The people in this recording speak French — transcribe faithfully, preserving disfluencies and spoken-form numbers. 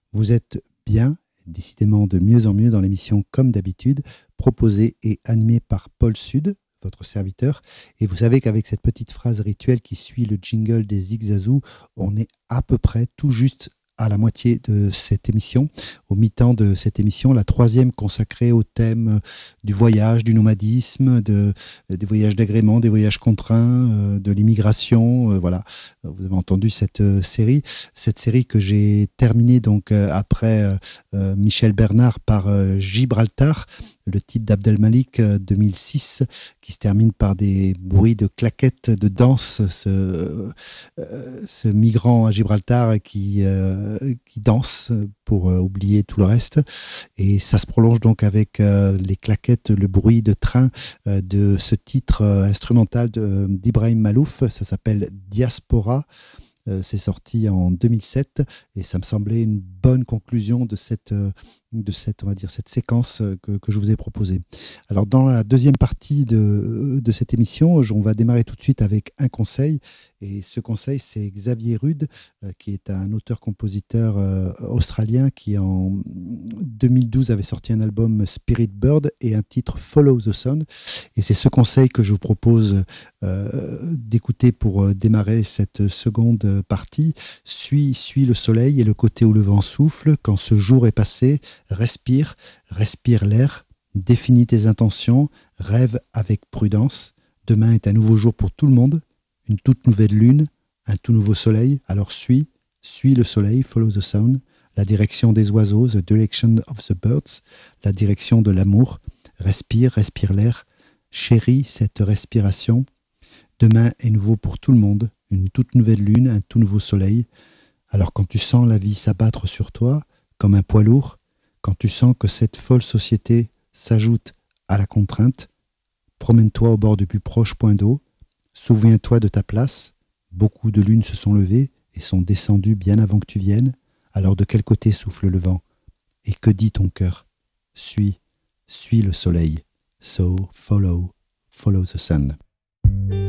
Vous êtes bien, décidément de mieux en mieux dans l'émission Comme d'habitude, proposée et animée par Paul Sud, votre serviteur. Et vous savez qu'avec cette petite phrase rituelle qui suit le jingle des Zigzazou, on est à peu près tout juste à la moitié de cette émission, au mi-temps de cette émission, la troisième consacrée au thème du voyage, du nomadisme, de, des voyages d'agrément, des voyages contraints, euh, de l'immigration. Euh, voilà, vous avez entendu cette euh, série, cette série que j'ai terminée donc euh, après euh, Michel Bernard par euh, Gibraltar, le titre d'Abdelmalik euh, deux mille six, qui se termine par des bruits de claquettes, de danse, ce, euh, ce migrant à Gibraltar qui, euh, qui danse pour euh, oublier tout le reste. Et ça se prolonge donc avec euh, les claquettes, le bruit de train euh, de ce titre euh, instrumental de, d'Ibrahim Malouf. Ça s'appelle Diaspora. Euh, c'est sorti en deux mille sept et ça me semblait une bonne conclusion de cette, euh, de cette, on va dire, cette séquence que, que je vous ai proposée. Alors, dans la deuxième partie de, de cette émission, on va démarrer tout de suite avec un conseil. Et ce conseil, c'est Xavier Rudd, euh, qui est un auteur-compositeur euh, australien qui, en deux mille douze, avait sorti un album Spirit Bird et un titre Follow the Sun. Et c'est ce conseil que je vous propose euh, d'écouter pour euh, démarrer cette seconde partie. Suis, suis le soleil et le côté où le vent souffle. Quand ce jour est passé, respire, respire l'air, définis tes intentions, rêve avec prudence. Demain est un nouveau jour pour tout le monde, une toute nouvelle lune, un tout nouveau soleil. Alors suis, suis le soleil, follow the sun, la direction des oiseaux, the direction of the birds, la direction de l'amour. Respire, respire l'air, chéris cette respiration. Demain est nouveau pour tout le monde, une toute nouvelle lune, un tout nouveau soleil. Alors quand tu sens la vie s'abattre sur toi, comme un poids lourd, quand tu sens que cette folle société s'ajoute à la contrainte, promène-toi au bord du plus proche point d'eau, souviens-toi de ta place, beaucoup de lunes se sont levées et sont descendues bien avant que tu viennes, alors de quel côté souffle le vent? Et que dit ton cœur? Suis, suis le soleil, so follow, follow the sun.